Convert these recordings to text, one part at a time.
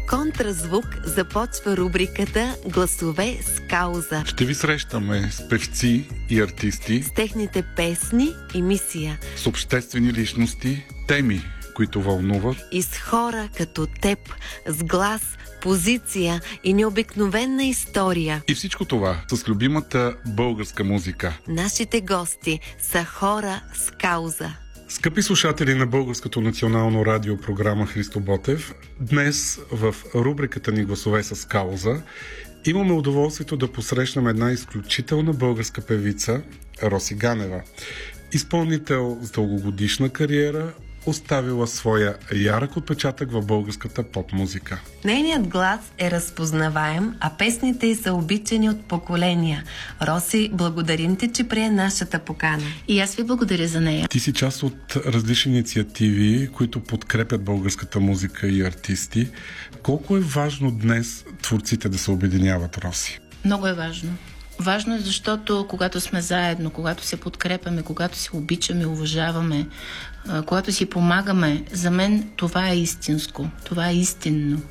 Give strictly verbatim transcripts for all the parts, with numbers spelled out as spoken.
Контразвук започва рубриката "Гласове с кауза". Ще ви срещаме с певци и артисти, с техните песни и мисия, с обществени личности, теми, които вълнуват, и с хора като теб, с глас, позиция и необикновена история. И всичко това с любимата българска музика. Нашите гости са хора с кауза. Скъпи слушатели на Българското национално радио, програма Христо Ботев, днес в рубриката ни "Гласове с кауза" имаме удоволствието да посрещнем една изключителна българска певица, Роси Ганева. Изпълнител с дългогодишна кариера, оставила своя ярък отпечатък в българската поп-музика. Нейният глас е разпознаваем, а песните й са обичани от поколения. Роси, благодарим ти, че прие нашата покана. И аз ви благодаря за нея. Ти си част от различни инициативи, които подкрепят българската музика и артисти. Колко е важно днес творците да се обединяват, Роси? Много е важно. Важно е, защото когато сме заедно, когато се подкрепяме, когато се обичаме, уважаваме, когато си помагаме, за мен това е истинско, това е истинно.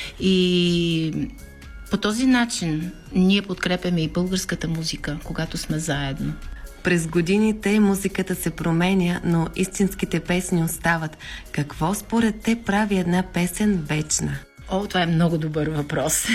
И по този начин ние подкрепяме и българската музика, когато сме заедно. През годините музиката се променя, но истинските песни остават. Какво според те прави една песен вечна? О, това е много добър въпрос.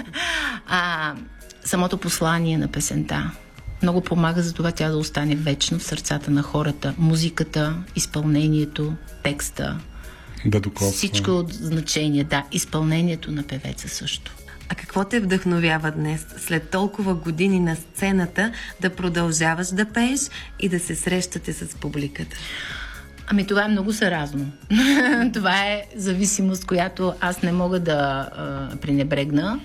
а, самото послание на песента много помага за това тя да остане вечно в сърцата на хората. Музиката, изпълнението, текста. Да докосва. Всичко от значение, да. Изпълнението на певеца също. А какво те вдъхновява днес, след толкова години на сцената, да продължаваш да пееш и да се срещате с публиката? Ами това е много съразно. Това е зависимост, която аз не мога да а, пренебрегна.